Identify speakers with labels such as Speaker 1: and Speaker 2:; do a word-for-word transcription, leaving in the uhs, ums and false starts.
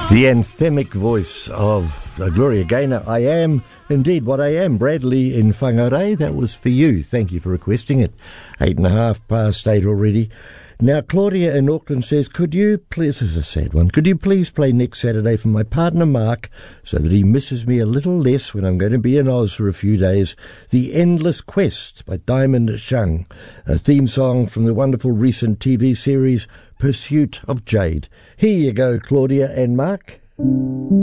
Speaker 1: The anthemic voice of uh, Gloria Gaynor. I am indeed what I am. Bradley in Whangarei, that was for you. Thank you for requesting it. Eight and a half past eight already. Now, Claudia in Auckland says, could you please, this is a sad one, could you please play next Saturday for my partner Mark so that he misses me a little less when I'm going to be in Oz for a few days? The Endless Quest by Diamond Shung, a theme song from the wonderful recent T V series Pursuit of Jade. Here you go, Claudia and Mark.